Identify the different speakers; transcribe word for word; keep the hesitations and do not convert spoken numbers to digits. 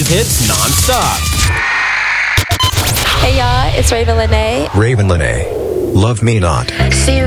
Speaker 1: hits non-stop.
Speaker 2: Hey y'all, it's Raven Lene.
Speaker 3: Raven Lene. Love Me Not.
Speaker 2: See you